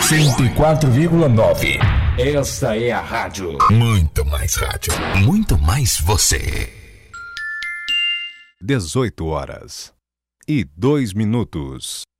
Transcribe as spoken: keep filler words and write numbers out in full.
cento e quatro vírgula nove. Esta é a rádio. Muito mais rádio. Muito mais você. dezoito horas e dois minutos.